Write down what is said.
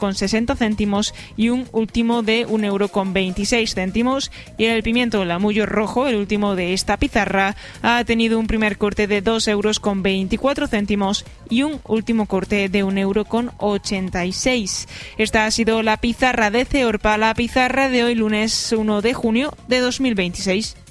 1,60 € y un último de 1,26 €. Y el pimiento lamullo rojo, el último de esta pizarra, ha tenido un primer corte de 2,24 € y un último corte de 1,86 €. Esta ha sido la pizarra de Ceorpa, la pizarra de hoy lunes 1 de junio de 2026.